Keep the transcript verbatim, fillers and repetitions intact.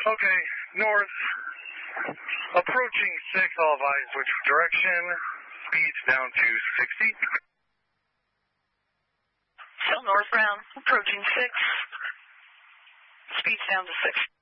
Okay, north, approaching six, all advise which direction, speeds down to sixty. Still northbound, approaching six, speeds down to six.